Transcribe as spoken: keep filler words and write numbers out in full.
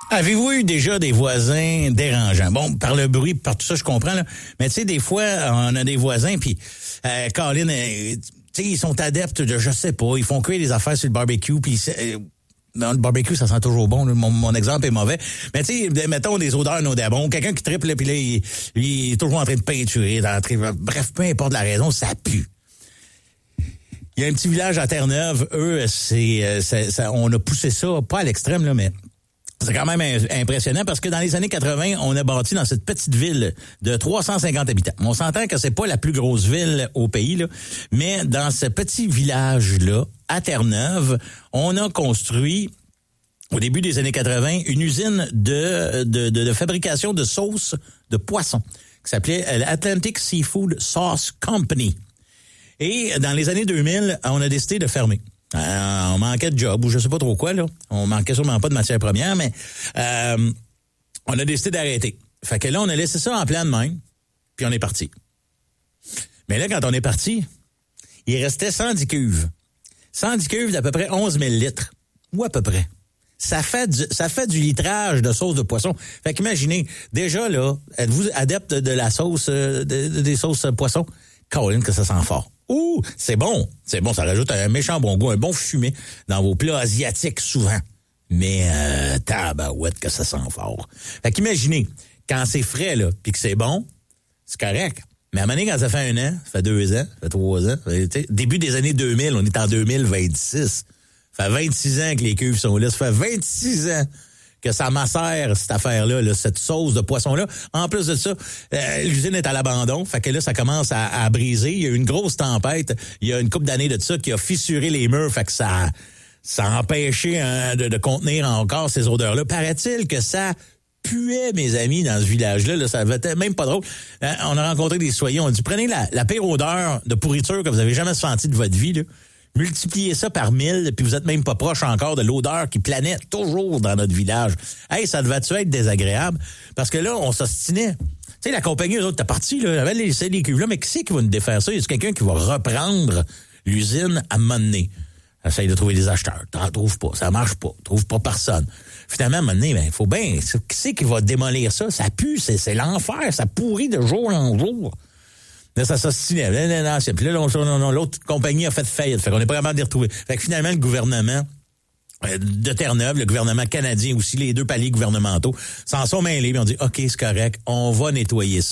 Avez-vous eu déjà des voisins dérangeants? Bon, par le bruit, par tout ça, je comprends, là. Mais tu sais, des fois, on a des voisins, puis euh, Colin, euh, tu sais, ils sont adeptes de, je sais pas, ils font cuire des affaires sur le barbecue, puis euh, dans le barbecue, ça sent toujours bon. Là. Mon, mon exemple est mauvais. Mais tu sais, mettons des odeurs nauséabondes. Quelqu'un qui triple, puis là, il, il est toujours en train de peinturer. En train, bref, peu importe la raison, ça pue. Il y a un petit village à Terre-Neuve. Eux, c'est, c'est ça, on a poussé ça, pas à l'extrême, là, mais c'est quand même impressionnant parce que dans les années quatre-vingt, on a bâti dans cette petite ville de trois cent cinquante habitants. On s'entend que c'est pas la plus grosse ville au pays, là, mais dans ce petit village-là, à Terre-Neuve, on a construit, au début des années quatre-vingt, une usine de, de, de, de fabrication de sauces de poisson qui s'appelait l'Atlantic Seafood Sauce Company. Et dans les années deux mille, on a décidé de fermer. Euh, on manquait de job ou je sais pas trop quoi, là. On manquait sûrement pas de matières premières, mais euh, on a décidé d'arrêter. Fait que là, on a laissé ça en plan de même, puis on est parti. Mais là, quand on est parti, il restait cent dix cuves. cent dix cuves d'à peu près onze mille litres. Ou à peu près. Ça fait du, ça fait du litrage de sauce de poisson. Fait qu'imaginez, déjà là, êtes-vous adepte de la sauce, de, de, des sauces poisson? Colin, que ça sent fort. Ouh, c'est bon. C'est bon, ça rajoute un méchant bon goût, un bon fumé dans vos plats asiatiques souvent. Mais euh, tabarouette que ça sent fort. Fait qu'imaginez, quand c'est frais, là, puis que c'est bon, c'est correct. Mais à un moment donné, quand ça fait un an, ça fait deux ans, ça fait trois ans, ça fait, début des années deux mille, on est en deux mille vingt-six. Ça fait vingt-six ans que les cuves sont là. Ça fait vingt-six ans que ça macère, cette affaire-là, là, cette sauce de poisson-là. En plus de ça, euh, l'usine est à l'abandon. Fait que là, ça commence à, à briser. Il y a eu une grosse tempête. Il y a une couple d'années de ça qui a fissuré les murs. Fait que ça, ça a empêché hein, de, de contenir encore ces odeurs-là. Paraît-il que ça puait, mes amis, dans ce village-là. Là, ça avait même pas drôle. Euh, on a rencontré des citoyens. On a dit, prenez la, la pire odeur de pourriture que vous avez jamais sentie de votre vie, là. Multipliez ça par mille, puis vous êtes même pas proche encore de l'odeur qui planait toujours dans notre village. Hey, ça devait-tu être désagréable? Parce que là, on s'ostinait. Tu sais, la compagnie, eux autres, t'es parti, là, avait laissé les cuves là, mais qui c'est qui va nous défaire ça? Y a quelqu'un qui va reprendre l'usine à un moment donné? Essaye de trouver des acheteurs. T'en trouves pas. Ça marche pas. Trouve pas personne. Finalement, à un moment donné, ben, il faut bien. Qui c'est qui va démolir ça? Ça pue, c'est, c'est l'enfer. Ça pourrit de jour en jour. Là, ça s'ostinait. Puis là, l'autre compagnie a fait faillite. Fait qu'on n'est pas capable de les retrouver. Fait que finalement, le gouvernement de Terre-Neuve, le gouvernement canadien aussi, les deux paliers gouvernementaux, s'en sont mêlés. Puis on dit, OK, c'est correct, on va nettoyer ça.